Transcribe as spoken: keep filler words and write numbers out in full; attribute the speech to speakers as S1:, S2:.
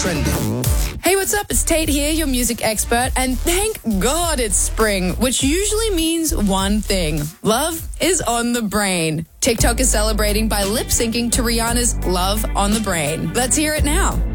S1: trending.
S2: Hey, what's up? It's Tate here, your music expert, and thank God it's spring, which usually means one thing. Love is on the brain. TikTok is celebrating by lip-syncing to Rihanna's Love on the Brain. Let's hear it now.